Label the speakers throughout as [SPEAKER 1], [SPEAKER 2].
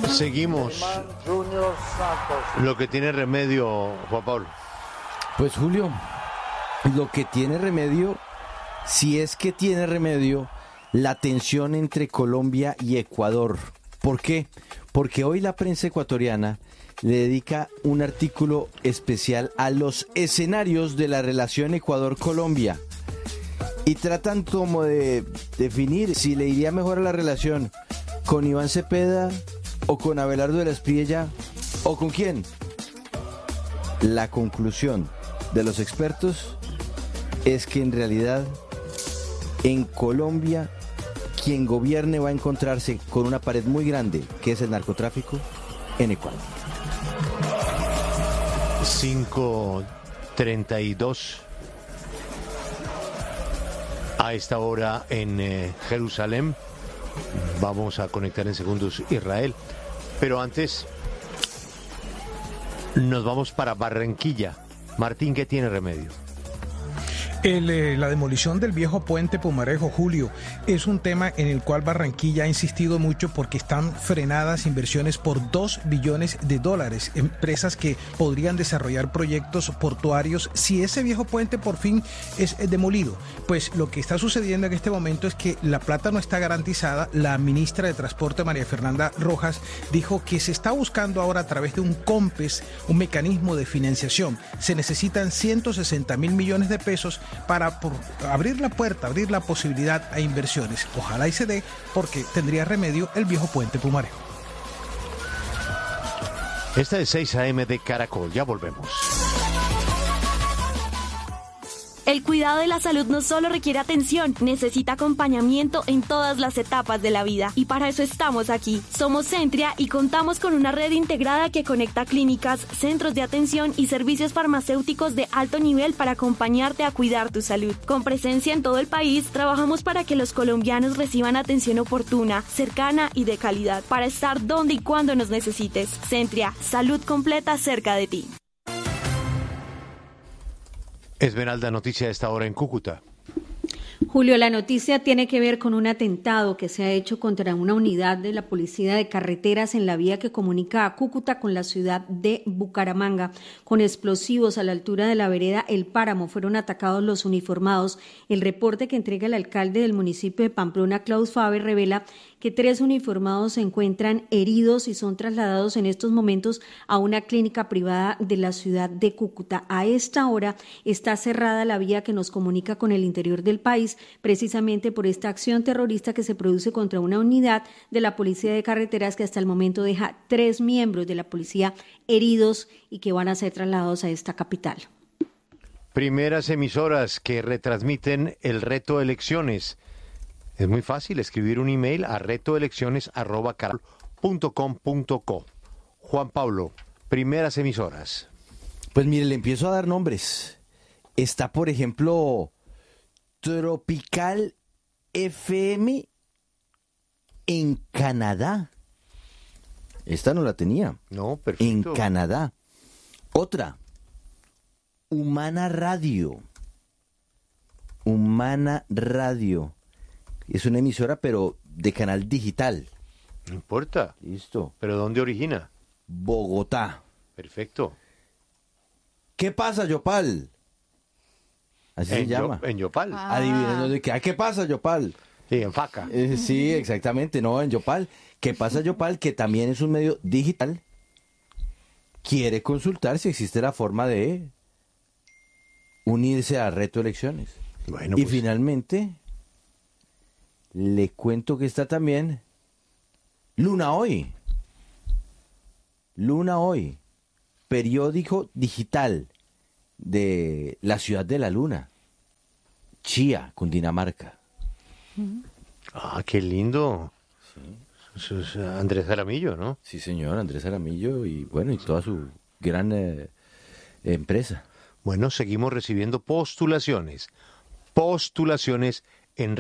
[SPEAKER 1] Seguimos. Lo que tiene remedio, Juan Pablo.
[SPEAKER 2] Pues Julio, lo que tiene remedio, si es que tiene remedio, la tensión entre Colombia y Ecuador. ¿Por qué? Porque hoy la prensa ecuatoriana le dedica un artículo especial a los escenarios de la relación Ecuador-Colombia. Y tratan como de definir si le iría mejor a la relación con Iván Cepeda o con Abelardo de la Espriella o con quién. La conclusión de los expertos es que en realidad en Colombia quien gobierne va a encontrarse con una pared muy grande, que es el narcotráfico, en Ecuador.
[SPEAKER 1] 5:32 a esta hora en Jerusalén. Vamos a conectar en segundos Israel. Pero antes nos vamos para Barranquilla. Martín, ¿qué tiene remedio?
[SPEAKER 3] La demolición del viejo puente Pumarejo, Julio, es un tema en el cual Barranquilla ha insistido mucho porque están frenadas inversiones por $2 billones, empresas que podrían desarrollar proyectos portuarios si ese viejo puente por fin es demolido. Pues lo que está sucediendo en este momento es que la plata no está garantizada. La ministra de Transporte, María Fernanda Rojas, dijo que se está buscando ahora a través de un COMPES, un mecanismo de financiación. Se necesitan 160.000 millones de pesos para abrir la puerta, abrir la posibilidad a inversiones. Ojalá y se dé, porque tendría remedio el viejo puente Pumarejo.
[SPEAKER 1] Esta es 6 AM de Caracol, ya volvemos.
[SPEAKER 4] El cuidado de la salud no solo requiere atención, necesita acompañamiento en todas las etapas de la vida. Y para eso estamos aquí. Somos Centria y contamos con una red integrada que conecta clínicas, centros de atención y servicios farmacéuticos de alto nivel para acompañarte a cuidar tu salud. Con presencia en todo el país, trabajamos para que los colombianos reciban atención oportuna, cercana y de calidad, para estar donde y cuando nos necesites. Centria, salud completa cerca de ti.
[SPEAKER 1] Esmeralda, noticia de esta hora en Cúcuta.
[SPEAKER 5] Julio, la noticia tiene que ver con un atentado que se ha hecho contra una unidad de la Policía de Carreteras en la vía que comunica a Cúcuta con la ciudad de Bucaramanga. Con explosivos a la altura de la vereda El Páramo fueron atacados los uniformados. El reporte que entrega el alcalde del municipio de Pamplona, Klaus Faber, revela que 3 uniformados se encuentran heridos y son trasladados en estos momentos a una clínica privada de la ciudad de Cúcuta. A esta hora está cerrada la vía que nos comunica con el interior del país, precisamente por esta acción terrorista que se produce contra una unidad de la Policía de Carreteras que hasta el momento deja 3 miembros de la policía heridos y que van a ser trasladados a esta capital.
[SPEAKER 1] Primeras emisoras que retransmiten el reto elecciones. Es muy fácil escribir un email a retoelecciones@caracol.com.co. Juan Pablo, primeras emisoras.
[SPEAKER 2] Pues mire, le empiezo a dar nombres. Está, por ejemplo, Tropical FM en Canadá. Esta no la tenía.
[SPEAKER 1] No, perfecto.
[SPEAKER 2] En Canadá. Otra, Humana Radio. Humana Radio. Es una emisora, pero de canal digital.
[SPEAKER 1] No importa.
[SPEAKER 2] Listo.
[SPEAKER 1] ¿Pero dónde origina?
[SPEAKER 2] Bogotá.
[SPEAKER 1] Perfecto.
[SPEAKER 2] ¿Qué pasa, Yopal? Así se llama.
[SPEAKER 1] En Yopal.
[SPEAKER 2] Adivinen de qué. ¿Qué pasa, Yopal?
[SPEAKER 1] Sí, en Faca.
[SPEAKER 2] Sí, exactamente. No, en Yopal. ¿Qué pasa, Yopal? Que también es un medio digital. Quiere consultar si existe la forma de unirse a Reto Elecciones.
[SPEAKER 1] Bueno,
[SPEAKER 2] y
[SPEAKER 1] pues,
[SPEAKER 2] finalmente, le cuento que está también Luna Hoy. Luna Hoy, periódico digital de la ciudad de la luna, Chía, Cundinamarca.
[SPEAKER 1] Ah, qué lindo. Sí. Eso es Andrés Jaramillo, ¿no?
[SPEAKER 2] Sí, señor, Andrés Jaramillo y bueno, y toda su gran empresa.
[SPEAKER 1] Bueno, seguimos recibiendo postulaciones. Postulaciones en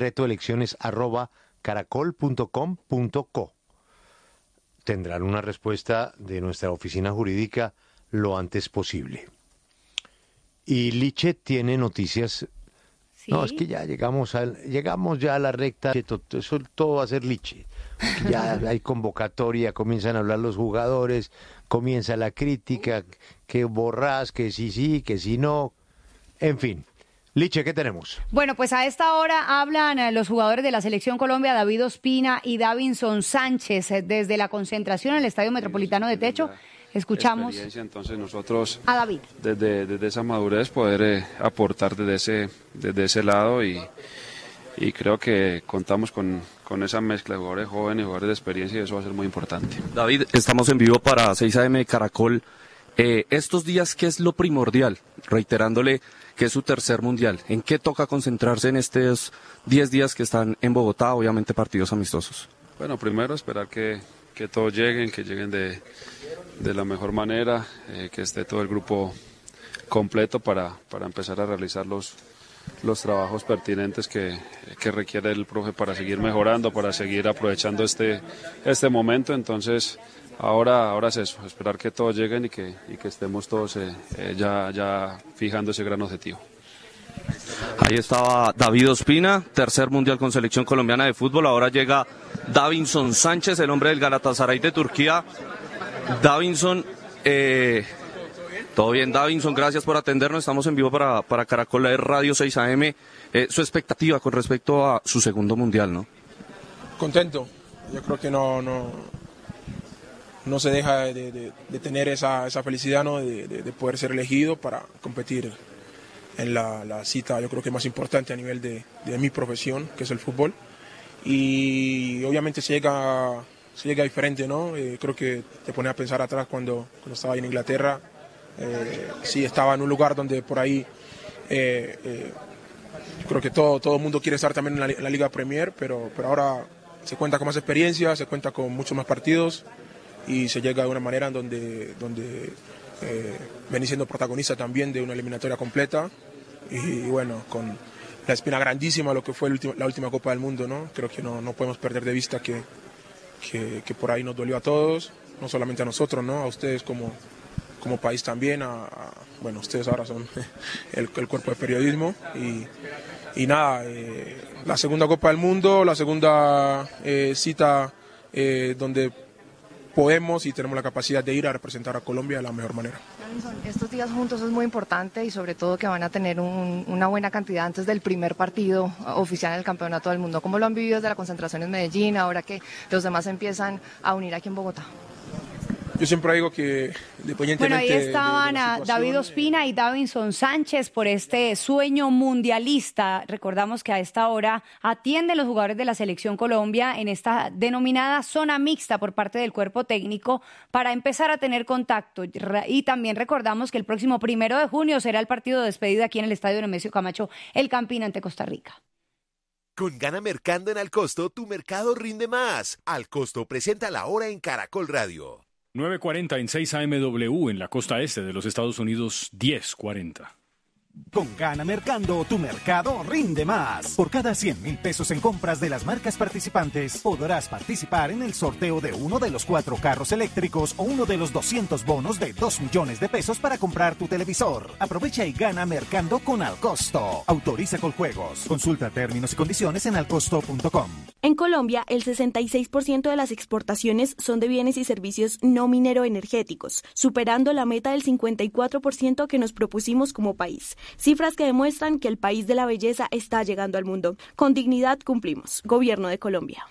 [SPEAKER 1] retoelecciones@caracol.com.co. Tendrán una respuesta de nuestra oficina jurídica lo antes posible. Y Liche tiene noticias
[SPEAKER 5] ¿Sí?
[SPEAKER 1] No, es que ya llegamos ya a la recta, eso todo va a ser liche. Ya hay convocatoria, comienzan a hablar los jugadores, comienza la crítica, que Borrás, que sí, que sí no, en fin. Liche, ¿qué tenemos?
[SPEAKER 6] Bueno, pues a esta hora hablan los jugadores de la Selección Colombia, David Ospina y Davinson Sánchez, desde la concentración en el Estadio Metropolitano de Techo. Escuchamos
[SPEAKER 7] entonces nosotros
[SPEAKER 6] a David.
[SPEAKER 7] Desde esa madurez poder aportar desde ese lado y creo que contamos con esa mezcla de jugadores jóvenes y jugadores de experiencia y eso va a ser muy importante.
[SPEAKER 8] David, estamos en vivo para 6 AM de Caracol. Estos días, ¿qué es lo primordial? Reiterándole que es su tercer mundial. ¿En qué toca concentrarse en estos 10 días que están en Bogotá? Obviamente partidos amistosos.
[SPEAKER 7] Bueno, primero esperar que todos lleguen, que lleguen de la mejor manera, que esté todo el grupo completo para empezar a realizar los trabajos pertinentes que requiere el profe para seguir mejorando, para seguir aprovechando este momento. Entonces ahora es eso, esperar que todos lleguen y que estemos todos ya fijando ese gran objetivo.
[SPEAKER 8] Ahí estaba David Ospina, tercer mundial con selección colombiana de fútbol. Ahora llega Davinson Sánchez, el hombre del Galatasaray de Turquía. Davinson, todo bien, Davinson, gracias por atendernos. Estamos en vivo para Caracol Radio 6 AM. Su expectativa con respecto a su segundo mundial, ¿no?
[SPEAKER 9] Contento. Yo creo que no se deja de tener esa felicidad, ¿no? de poder ser elegido para competir en la cita, yo creo que más importante a nivel de mi profesión, que es el fútbol. Y obviamente se llega diferente, ¿no? Creo que te pone a pensar atrás cuando estaba en Inglaterra. Sí, estaba en un lugar donde por ahí yo creo que todo el mundo quiere estar también en la Liga Premier, pero ahora se cuenta con más experiencia, se cuenta con muchos más partidos y se llega de una manera en donde venís siendo protagonista también de una eliminatoria completa y bueno, con la espina grandísima lo que fue la última Copa del Mundo, ¿no? Creo que no podemos perder de vista que por ahí nos dolió a todos, no solamente a nosotros, ¿no? A ustedes como país también, bueno, ustedes ahora son el cuerpo de periodismo y nada, la segunda Copa del Mundo, la segunda cita donde podemos y tenemos la capacidad de ir a representar a Colombia de la mejor manera.
[SPEAKER 10] Estos días juntos es muy importante y sobre todo que van a tener una buena cantidad antes del primer partido oficial en el Campeonato del Mundo. ¿Cómo lo han vivido desde la concentración en Medellín, ahora que los demás empiezan a unir aquí en Bogotá?
[SPEAKER 9] Yo siempre digo que independientemente...
[SPEAKER 6] Bueno, ahí estaban a David Ospina y Davinson Sánchez por este sueño mundialista. Recordamos que a esta hora atienden los jugadores de la Selección Colombia en esta denominada zona mixta por parte del cuerpo técnico para empezar a tener contacto. Y también recordamos que el próximo 1 de junio será el partido de despedida aquí en el Estadio Nemesio Camacho, el Campín ante Costa Rica.
[SPEAKER 11] Con Gana Mercando en Alcosto, tu mercado rinde más. Alcosto presenta la hora en Caracol Radio.
[SPEAKER 12] 9:40 en 6 AMW en la costa este de los Estados Unidos, 10:40.
[SPEAKER 13] Con Gana Mercando, tu mercado rinde más. Por cada 100,000 pesos en compras de las marcas participantes, podrás participar en el sorteo de uno de los 4 carros eléctricos o uno de los 200 bonos de 2 millones de pesos para comprar tu televisor. Aprovecha y gana Mercando con Alcosto. Autoriza con juegos. Consulta términos y condiciones en alcosto.com.
[SPEAKER 4] En Colombia, el 66% de las exportaciones son de bienes y servicios no mineroenergéticos, superando la meta del 54% que nos propusimos como país. Cifras que demuestran que el país de la belleza está llegando al mundo. Con dignidad cumplimos. Gobierno de Colombia.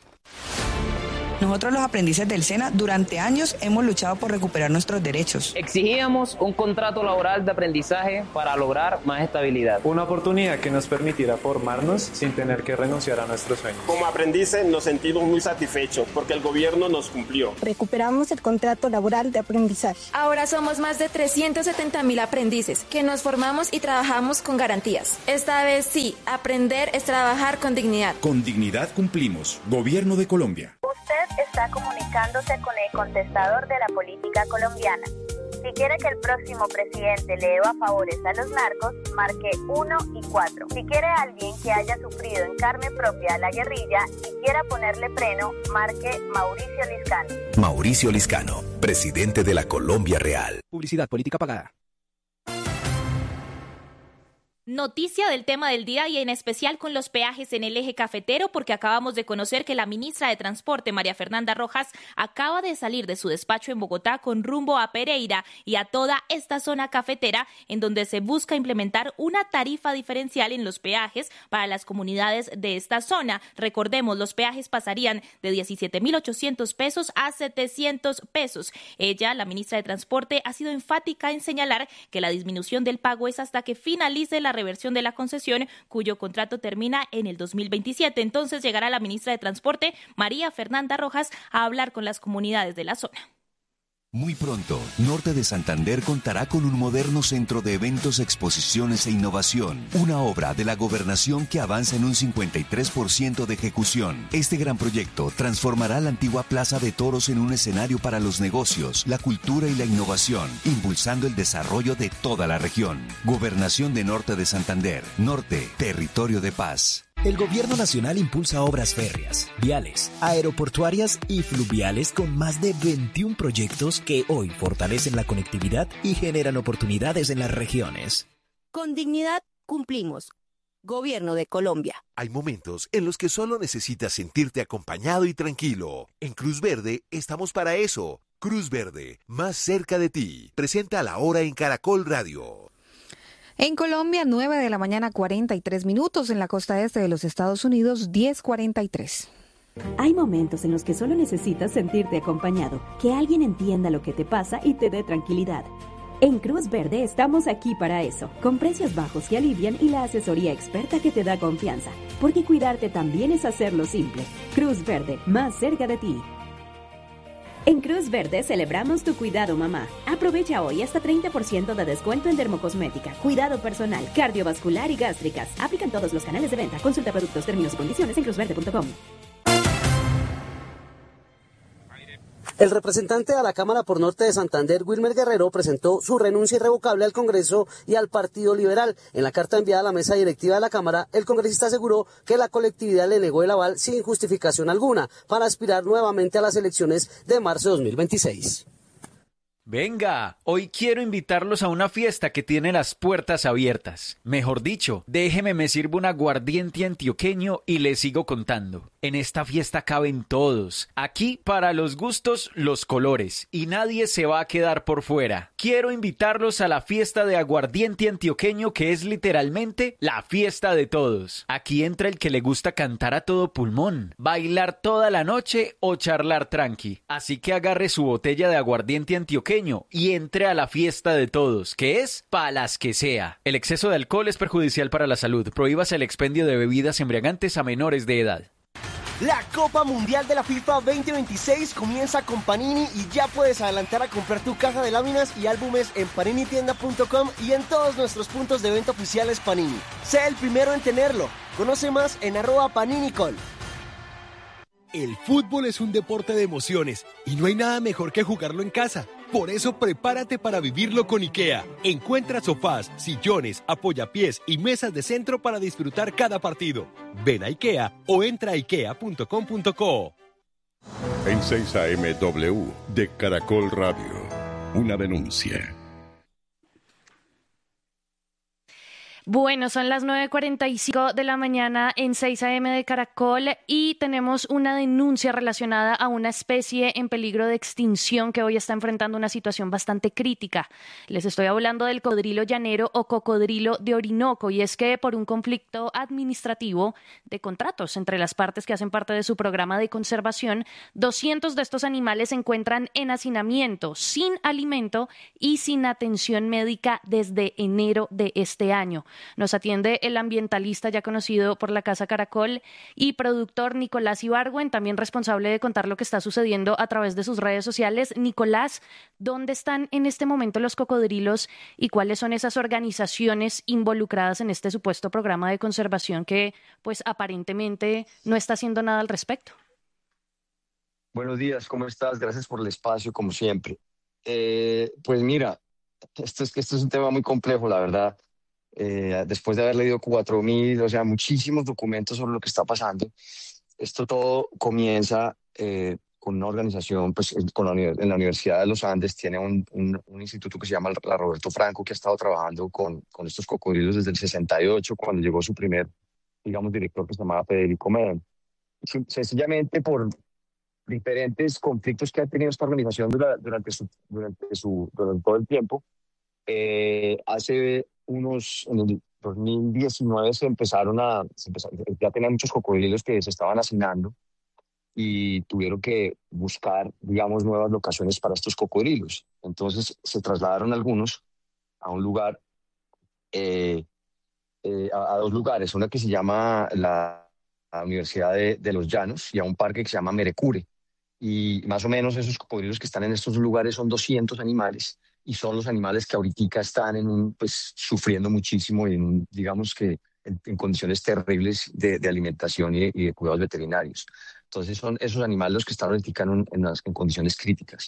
[SPEAKER 14] Nosotros los aprendices del SENA durante años hemos luchado por recuperar nuestros derechos.
[SPEAKER 15] Exigíamos un contrato laboral de aprendizaje para lograr más estabilidad.
[SPEAKER 16] Una oportunidad que nos permitiera formarnos sin tener que renunciar a nuestros sueños.
[SPEAKER 17] Como aprendices nos sentimos muy satisfechos porque el gobierno nos cumplió.
[SPEAKER 18] Recuperamos el contrato laboral de aprendizaje.
[SPEAKER 19] Ahora somos más de 370,000 aprendices que nos formamos y trabajamos con garantías. Esta vez sí, aprender es trabajar con dignidad.
[SPEAKER 20] Con dignidad cumplimos. Gobierno de Colombia.
[SPEAKER 21] Usted está comunicándose con el contestador de la política colombiana. Si quiere que el próximo presidente le deba favores a los narcos, marque 1 y 4. Si quiere a alguien que haya sufrido en carne propia la guerrilla y quiera ponerle freno, marque Mauricio Liscano.
[SPEAKER 11] Mauricio Liscano, presidente de la Colombia Real.
[SPEAKER 22] Publicidad política pagada.
[SPEAKER 3] Noticia del tema del día y en especial con los peajes en el eje cafetero, porque acabamos de conocer que la ministra de Transporte, María Fernanda Rojas, acaba de salir de su despacho en Bogotá con rumbo a Pereira y a toda esta zona cafetera, en donde se busca implementar una tarifa diferencial en los peajes para las comunidades de esta zona. Recordemos, los peajes pasarían de 17.800 pesos a 700 pesos. Ella, la ministra de Transporte, ha sido enfática en señalar que la disminución del pago es hasta que finalice la reversión de la concesión, cuyo contrato termina en el 2027. Entonces llegará la ministra de Transporte, María Fernanda Rojas, a hablar con las comunidades de la zona.
[SPEAKER 22] Muy pronto, Norte de Santander contará con un moderno centro de eventos, exposiciones e innovación. Una obra de la gobernación que avanza en un 53% de ejecución. Este gran proyecto transformará la antigua Plaza de Toros en un escenario para los negocios, la cultura y la innovación, impulsando el desarrollo de toda la región. Gobernación de Norte de Santander. Norte, territorio de paz.
[SPEAKER 23] El Gobierno Nacional impulsa obras férreas, viales, aeroportuarias y fluviales con más de 21 proyectos que hoy fortalecen la conectividad y generan oportunidades en las regiones.
[SPEAKER 24] Con dignidad cumplimos. Gobierno de Colombia.
[SPEAKER 11] Hay momentos en los que solo necesitas sentirte acompañado y tranquilo. En Cruz Verde estamos para eso. Cruz Verde, más cerca de ti. Presenta La Hora en Caracol Radio.
[SPEAKER 25] En Colombia, 9 de la mañana, 43 minutos. En la costa este de los Estados Unidos, 10:43.
[SPEAKER 26] Hay momentos en los que solo necesitas sentirte acompañado, que alguien entienda lo que te pasa y te dé tranquilidad. En Cruz Verde estamos aquí para eso, con precios bajos que alivian y la asesoría experta que te da confianza. Porque cuidarte también es hacerlo simple. Cruz Verde, más cerca de ti. En Cruz Verde celebramos tu cuidado, mamá. Aprovecha hoy hasta 30% de descuento en dermocosmética, cuidado personal, cardiovascular y gástricas. Aplican todos los canales de venta. Consulta productos, términos y condiciones en cruzverde.com.
[SPEAKER 27] El representante a la Cámara por Norte de Santander, Wilmer Guerrero, presentó su renuncia irrevocable al Congreso y al Partido Liberal. En la carta enviada a la mesa directiva de la Cámara, el congresista aseguró que la colectividad le negó el aval sin justificación alguna para aspirar nuevamente a las elecciones de marzo de 2026.
[SPEAKER 28] Venga, hoy quiero invitarlos a una fiesta que tiene las puertas abiertas. Mejor dicho, déjeme me sirvo un aguardiente antioqueño y les sigo contando. En esta fiesta caben todos. Aquí, para los gustos, los colores. Y nadie se va a quedar por fuera. Quiero invitarlos a la fiesta de aguardiente antioqueño, que es literalmente la fiesta de todos. Aquí entra el que le gusta cantar a todo pulmón, bailar toda la noche o charlar tranqui. Así que agarre su botella de aguardiente antioqueño y entre a la fiesta de todos, que es pa' las que sea. El exceso de alcohol es perjudicial para la salud. Prohíbase el expendio de bebidas embriagantes a menores de edad.
[SPEAKER 29] La Copa Mundial de la FIFA 2026 comienza con Panini y ya puedes adelantar a comprar tu caja de láminas y álbumes en paninitienda.com y en todos nuestros puntos de venta oficiales Panini. Sé el primero en tenerlo. Conoce más en @paninicol.
[SPEAKER 30] El fútbol es un deporte de emociones y no hay nada mejor que jugarlo en casa. Por eso prepárate para vivirlo con IKEA. Encuentra sofás, sillones, apoyapiés y mesas de centro para disfrutar cada partido. Ven a IKEA o entra a ikea.com.co.
[SPEAKER 31] En 6 AM W de Caracol Radio, una denuncia. Bueno, son las 9:45 de la mañana en 6 AM de Caracol y tenemos una denuncia relacionada a una especie en peligro de extinción que hoy está enfrentando una situación bastante crítica. Les estoy hablando del cocodrilo llanero o cocodrilo de Orinoco, y es que por un conflicto administrativo de contratos entre las partes que hacen parte de su programa de conservación, 200 de estos animales se encuentran en hacinamiento, sin alimento y sin atención médica desde enero de este año. Nos atiende el ambientalista ya conocido por la Casa Caracol y productor Nicolás Ibargüen, también responsable de contar lo que está sucediendo a través de sus redes sociales. Nicolás, ¿dónde están en este momento los cocodrilos y cuáles son esas organizaciones involucradas en este supuesto programa de conservación que, pues, aparentemente no está haciendo nada al respecto?
[SPEAKER 32] Buenos días, ¿cómo estás? Gracias por el espacio, como siempre. Pues mira, esto es un tema muy complejo, la verdad. Después de haber leído 4.000, o sea, muchísimos documentos sobre lo que está pasando, esto todo comienza con una organización, pues en la Universidad de los Andes tiene un instituto que se llama la Roberto Franco, que ha estado trabajando con estos cocodrilos desde el 68, cuando llegó su primer, digamos, director, que se llamaba Federico Medem. Sencillamente por diferentes conflictos que ha tenido esta organización durante todo el tiempo, en el 2019 ya tenían muchos cocodrilos que se estaban hacinando y tuvieron que buscar, digamos, nuevas locaciones para estos cocodrilos. Entonces se trasladaron algunos a un lugar, a dos lugares, una que se llama la Universidad de los Llanos y a un parque que se llama Merecure. Y más o menos esos cocodrilos que están en estos lugares son 200 animales y son los animales que ahorita están sufriendo muchísimo y digamos que en condiciones terribles de alimentación y de cuidados veterinarios. Entonces son esos animales los que están ahorita en condiciones críticas.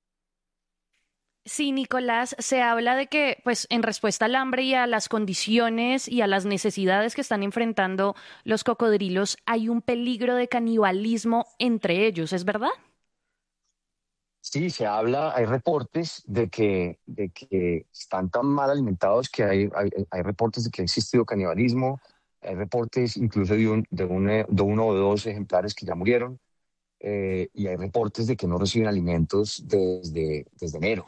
[SPEAKER 31] Sí, Nicolás, se habla de que, pues, en respuesta al hambre y a las condiciones y a las necesidades que están enfrentando los cocodrilos, hay un peligro de canibalismo entre ellos, ¿es verdad?
[SPEAKER 32] Sí, hay reportes de que están tan mal alimentados que hay reportes de que ha existido canibalismo, hay reportes incluso de uno o dos ejemplares que ya murieron, y hay reportes de que no reciben alimentos desde enero.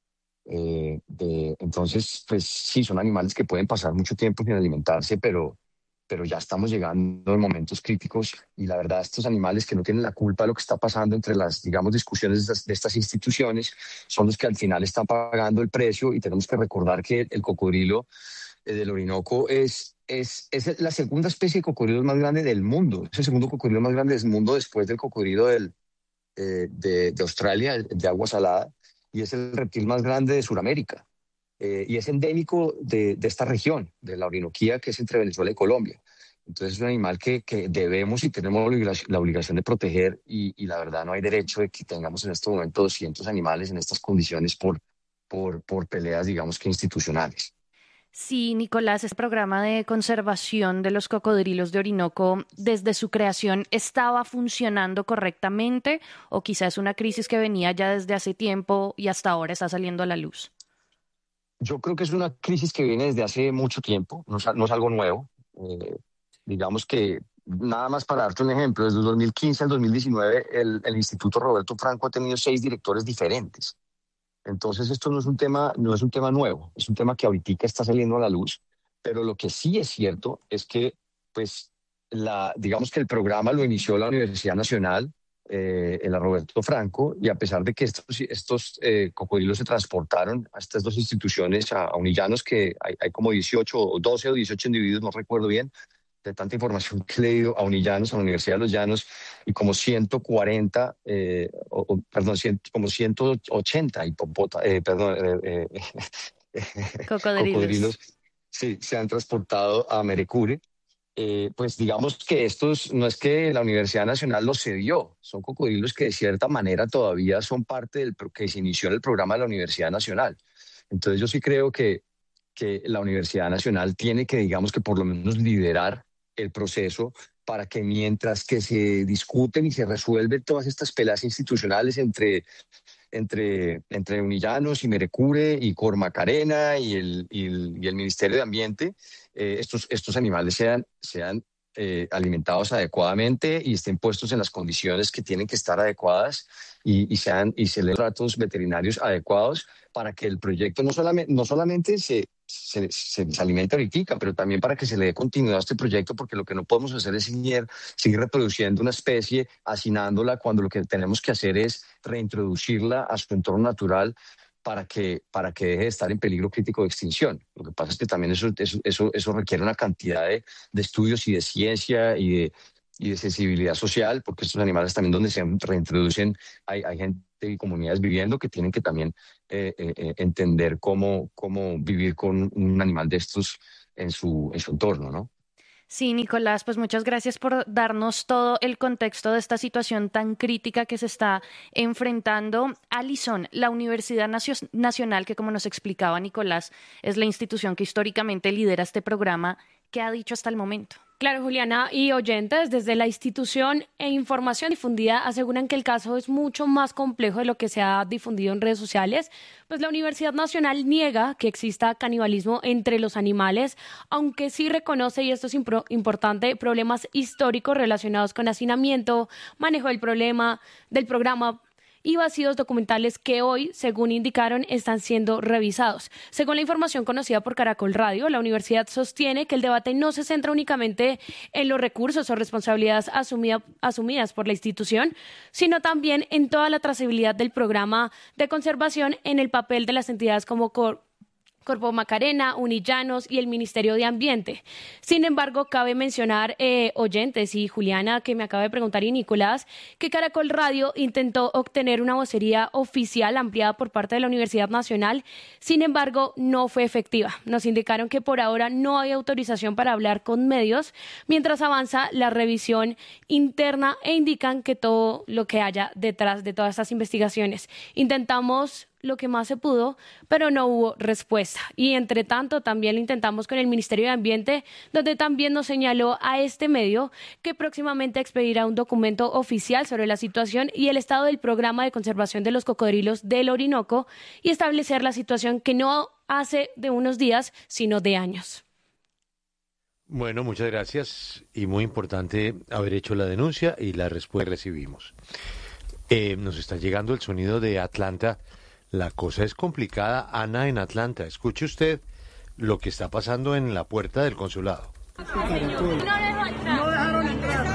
[SPEAKER 32] Entonces, pues sí, son animales que pueden pasar mucho tiempo sin alimentarse, pero ya estamos llegando en momentos críticos y la verdad estos animales que no tienen la culpa de lo que está pasando entre las, digamos, discusiones de estas instituciones son los que al final están pagando el precio y tenemos que recordar que el cocodrilo del Orinoco es la segunda especie de cocodrilo más grande del mundo. Es el segundo cocodrilo más grande del mundo después del cocodrilo de Australia, de agua salada, y es el reptil más grande de Sudamérica. Y es endémico de esta región, de la Orinoquía, que es entre Venezuela y Colombia. Entonces es un animal que debemos y tenemos la obligación de proteger y la verdad no hay derecho de que tengamos en este momento 200 animales en estas condiciones por peleas, digamos que institucionales.
[SPEAKER 31] Sí, Nicolás, este programa de conservación de los cocodrilos de Orinoco, desde su creación, ¿estaba funcionando correctamente o quizás es una crisis que venía ya desde hace tiempo y hasta ahora está saliendo a la luz?
[SPEAKER 32] Yo creo que es una crisis que viene desde hace mucho tiempo, no es algo nuevo. Digamos que, nada más para darte un ejemplo, desde el 2015 al 2019 el Instituto Roberto Franco ha tenido 6 directores diferentes. Entonces esto no es un tema nuevo, es un tema que ahorita está saliendo a la luz, pero lo que sí es cierto es que, pues, digamos que el programa lo inició la Universidad Nacional, en la Roberto Franco, y a pesar de que estos cocodrilos se transportaron a estas dos instituciones, a Unillanos, que hay como 12 o 18 individuos, no recuerdo bien, de tanta información que he leído, a Unillanos, a la Universidad de los Llanos, y como 140, como 180 cocodrilos sí, se han transportado a Merecure. Pues digamos que estos no es que la Universidad Nacional los cedió, son cocodrilos que de cierta manera todavía son parte del que se inició en el programa de la Universidad Nacional. Entonces yo sí creo que la Universidad Nacional tiene que, digamos que por lo menos liderar el proceso para que mientras que se discuten y se resuelven todas estas peleas institucionales entre Unillanos y Merecure y Cormacarena y el Ministerio de Ambiente, estos animales sean alimentados adecuadamente y estén puestos en las condiciones que tienen que estar adecuadas y se les den tratos veterinarios adecuados para que el proyecto no solamente se alimente ahorita, pero también para que se le dé continuidad a este proyecto, porque lo que no podemos hacer es seguir reproduciendo una especie, hacinándola, cuando lo que tenemos que hacer es reintroducirla a su entorno natural para que deje de estar en peligro crítico de extinción. Lo que pasa es que también eso requiere una cantidad de estudios y de ciencia y de sensibilidad social, porque estos animales también donde se reintroducen hay gente y comunidades viviendo que tienen que también entender cómo vivir con un animal de estos en su entorno, ¿no?
[SPEAKER 31] Sí, Nicolás, pues muchas gracias por darnos todo el contexto de esta situación tan crítica que se está enfrentando. Alison, la Universidad Nacional, que como nos explicaba Nicolás, es la institución que históricamente lidera este programa, ¿Qué ha dicho hasta el momento?
[SPEAKER 1] Claro, Juliana, y oyentes desde la institución e información difundida aseguran que el caso es mucho más complejo de lo que se ha difundido en redes sociales, pues la Universidad Nacional niega que exista canibalismo entre los animales, aunque sí reconoce, y esto es importante, problemas históricos relacionados con hacinamiento, manejo del programa y vacíos documentales que hoy, según indicaron, están siendo revisados. Según la información conocida por Caracol Radio, la universidad sostiene que el debate no se centra únicamente en los recursos o responsabilidades asumidas por la institución, sino también en toda la trazabilidad del programa de conservación, en el papel de las entidades como Corpo Macarena, Unillanos y el Ministerio de Ambiente. Sin embargo, cabe mencionar, oyentes y Juliana, que me acaba de preguntar, y Nicolás, que Caracol Radio intentó obtener una vocería oficial ampliada por parte de la Universidad Nacional, sin embargo, no fue efectiva. Nos indicaron que por ahora no hay autorización para hablar con medios, mientras avanza la revisión interna e indican que todo lo que haya detrás de todas estas investigaciones. Intentamos lo que más se pudo, pero no hubo respuesta. Y entre tanto, también lo intentamos con el Ministerio de Ambiente, donde también nos señaló a este medio que próximamente expedirá un documento oficial sobre la situación y el estado del programa de conservación de los cocodrilos del Orinoco y establecer la situación que no hace de unos días, sino de años.
[SPEAKER 2] Bueno, muchas gracias y muy importante haber hecho la denuncia y la respuesta que recibimos. Nos está llegando el sonido de Atlanta. La cosa es complicada, Ana, en Atlanta. Escuche usted lo que está pasando en la puerta del consulado.
[SPEAKER 4] No dejaron entrar.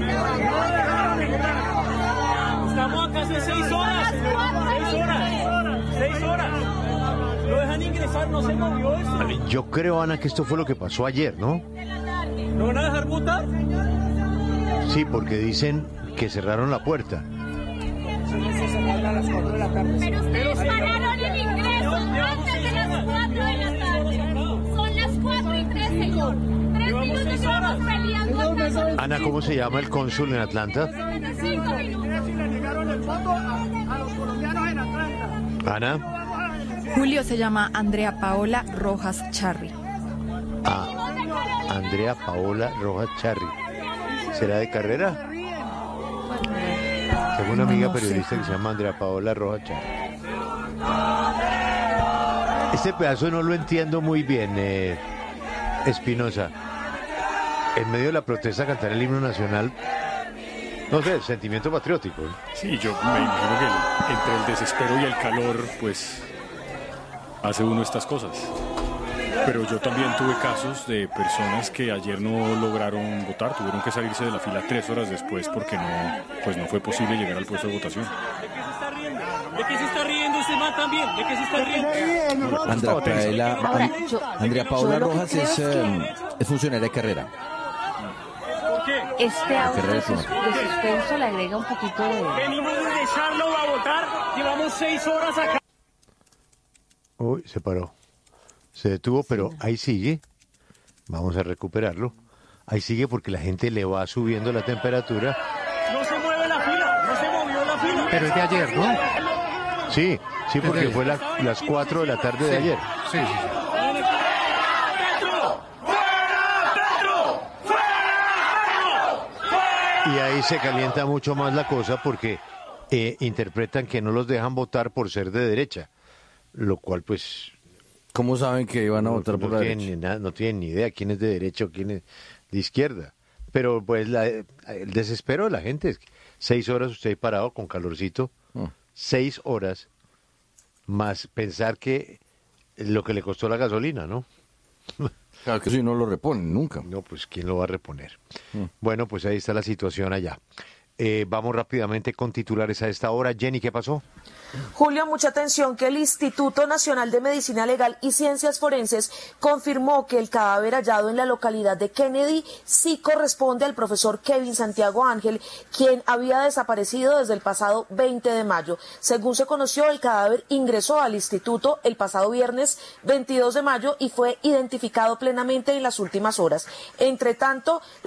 [SPEAKER 4] Estamos acá hace 6 horas. 6 horas. No dejan ingresar, no se movió eso.
[SPEAKER 2] Yo creo, Ana, que esto fue lo que pasó ayer, ¿no?
[SPEAKER 4] ¿No van a dejar votar?
[SPEAKER 2] Sí, porque dicen que cerraron la puerta.
[SPEAKER 4] A las 4 de la tarde.
[SPEAKER 5] Pero ustedes pararon el ingreso antes de las 4 de la tarde. Son las 4:03, señor. 3 minutos llevamos peleando.
[SPEAKER 2] Ana, ¿cómo se llama el cónsul en Atlanta?
[SPEAKER 5] 5 minutos.
[SPEAKER 4] Le negaron el voto a los colombianos en Atlanta.
[SPEAKER 2] Ana.
[SPEAKER 6] Julio, se llama Andrea Paola Rojas Charri.
[SPEAKER 2] Andrea Paola Rojas Charri. ¿Será de carrera? Tengo una amiga periodista que se llama Andrea Paola Rojas Charri. Este pedazo no lo entiendo muy bien, Espinosa. En medio de la protesta cantar el himno nacional, no sé, sentimiento patriótico.
[SPEAKER 7] Sí, yo me imagino que entre el desespero y el calor, pues, hace uno estas cosas. Pero yo también tuve casos de personas que ayer no lograron votar, tuvieron que salirse de la fila 3 horas después porque no fue posible llegar al puesto de votación.
[SPEAKER 4] ¿De qué se está riendo usted más también? ¿De qué se está riendo?
[SPEAKER 8] Andrea Paola Rojas es funcionaria de carrera.
[SPEAKER 4] ¿Por qué?
[SPEAKER 3] Este audio de suspenso le agrega un poquito de...
[SPEAKER 4] Venimos de echarlo a votar, llevamos 6 horas acá.
[SPEAKER 2] Uy, se paró. Se detuvo, pero ahí sigue. Vamos a recuperarlo. Ahí sigue porque la gente le va subiendo la temperatura.
[SPEAKER 4] No se mueve la fila, no se movió la fila.
[SPEAKER 2] Pero es de ayer, ¿no? Sí, porque fue las 4 de la tarde de ayer.
[SPEAKER 8] Sí.
[SPEAKER 2] Y ahí se calienta mucho más la cosa porque interpretan que no los dejan votar por ser de derecha, lo cual pues...
[SPEAKER 8] ¿Cómo saben que iban a votar por la derecha?
[SPEAKER 2] No tienen ni idea quién es de derecha o quién es de izquierda. Pero pues el desespero de la gente es 6 horas usted ahí parado con calorcito, 6 horas, más pensar que lo que le costó la gasolina, ¿no?
[SPEAKER 8] Claro que si no lo reponen nunca.
[SPEAKER 2] No, pues ¿quién lo va a reponer? Bueno, pues ahí está la situación allá. Vamos rápidamente con titulares a esta hora. Jenny, ¿qué pasó?
[SPEAKER 9] Julio, mucha atención, que el Instituto Nacional de Medicina Legal y Ciencias Forenses confirmó que el cadáver hallado en la localidad de Kennedy sí corresponde al profesor Kevin Santiago Ángel, quien había desaparecido desde el pasado 20 de mayo. Según se conoció, el cadáver ingresó al instituto el pasado viernes 22 de mayo y fue identificado plenamente en las últimas horas. Entre tanto,